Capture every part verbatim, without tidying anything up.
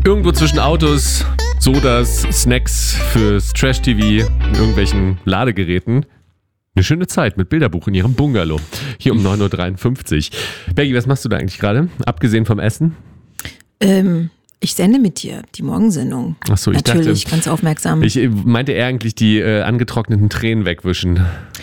Irgendwo zwischen Autos, Sodas, Snacks fürs Trash-T V und irgendwelchen Ladegeräten. Eine schöne Zeit mit Bilderbuch in ihrem Bungalow. Hier um neun Uhr dreiundfünfzig. Becky, was machst du da eigentlich gerade? Abgesehen vom Essen? Ähm, ich sende mit dir die Morgensendung. Ach so, ich Natürlich, dachte, ganz aufmerksam. Ich meinte eher eigentlich die äh, angetrockneten Tränen wegwischen.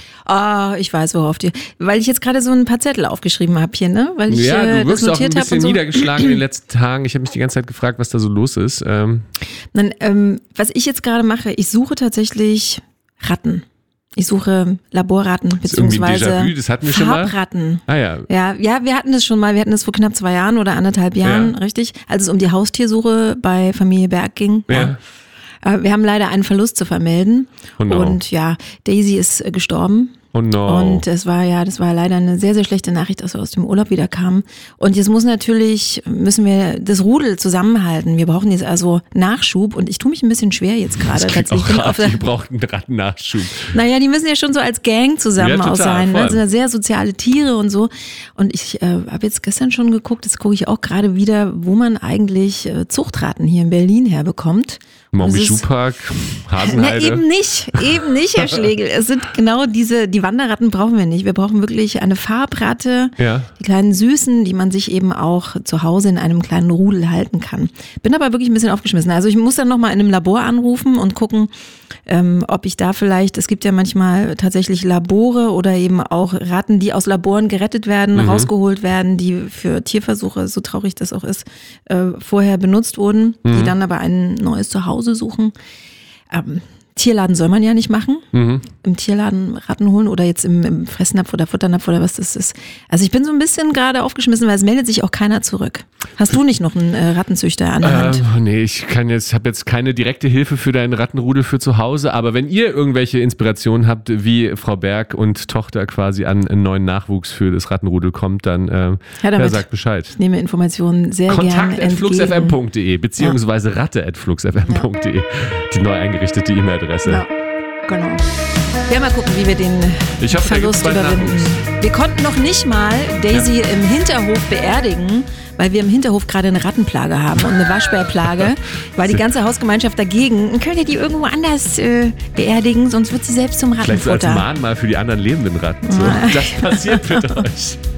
Ah, oh, ich weiß, worauf die. Weil ich jetzt gerade so ein paar Zettel aufgeschrieben habe hier, ne? Weil ich ja, äh, du wirkst das auch ein notiert habe bisschen und so. niedergeschlagen in den letzten Tagen. Ich habe mich die ganze Zeit gefragt, was da so los ist. Ähm. Dann, ähm, was ich jetzt gerade mache, ich suche tatsächlich Ratten. Ich suche Laborratten, beziehungsweise Déjà-vu, das hatten wir schon mal. Farbratten. Ah ja. ja. Ja, wir hatten das schon mal. Wir hatten das vor knapp zwei Jahren oder anderthalb Jahren, ja. Richtig? Als es um die Haustiersuche bei Familie Berg ging. Ja. ja. Wir haben leider einen Verlust zu vermelden. Oh no. Und ja, Daisy ist gestorben. Oh no. Und es war ja, das war leider eine sehr, sehr schlechte Nachricht, dass wir aus dem Urlaub wieder kamen. Und jetzt muss natürlich, müssen wir das Rudel zusammenhalten. Wir brauchen jetzt also Nachschub und ich tue mich ein bisschen schwer jetzt gerade. Wir brauchen einen Nachschub. Naja, die müssen ja schon so als Gang zusammen ja, total, auch sein. voll. Das sind ja sehr soziale Tiere und so. Und ich äh, habe jetzt gestern schon geguckt, das gucke ich auch gerade wieder, wo man eigentlich äh, Zuchtratten hier in Berlin herbekommt. Mombi-Schuhpark, Hasenheide. Na, eben nicht, eben nicht, Herr Schlegel. Es sind genau diese, die Wanderratten brauchen wir nicht. Wir brauchen wirklich eine Farbratte, ja. Die kleinen Süßen, die man sich eben auch zu Hause in einem kleinen Rudel halten kann. Bin aber wirklich ein bisschen aufgeschmissen. Also ich muss dann nochmal in einem Labor anrufen und gucken, ähm, ob ich da vielleicht, es gibt ja manchmal tatsächlich Labore oder eben auch Ratten, die aus Laboren gerettet werden, mhm. rausgeholt werden, die für Tierversuche, so traurig das auch ist, äh, vorher benutzt wurden, mhm. die dann aber ein neues Zuhause suchen. Ähm, Tierladen soll man ja nicht machen. Mhm. Im Tierladen Ratten holen oder jetzt im, im Fressnapf oder Futternapf oder was das ist. Also ich bin so ein bisschen gerade aufgeschmissen, weil es meldet sich auch keiner zurück. Hast du nicht noch einen äh, Rattenzüchter an der Hand? Ähm, nee, ich kann jetzt, habe jetzt keine direkte Hilfe für deinen Rattenrudel für zu Hause, aber wenn ihr irgendwelche Inspirationen habt, wie Frau Berg und Tochter quasi an einen neuen Nachwuchs für das Rattenrudel kommt, dann äh, ja, sagt Bescheid. Ich nehme Informationen sehr gerne entgegen. kontakt at flux f m punkt d e beziehungsweise ja. ratte at flux f m punkt d e, die neu eingerichtete E-Mail-Adresse. Ja, genau. Wir mal gucken, wie wir den ich hoffe, Verlust überwinden. Wir konnten noch nicht mal Daisy ja. im Hinterhof beerdigen, weil wir im Hinterhof gerade eine Rattenplage haben und eine Waschbärplage, weil die ganze Hausgemeinschaft dagegen. Dann könnt ihr die irgendwo anders äh, beerdigen, sonst wird sie selbst zum Rattenfutter. Vielleicht so als Mahnmal für die anderen lebenden Ratten. So. Das passiert mit euch.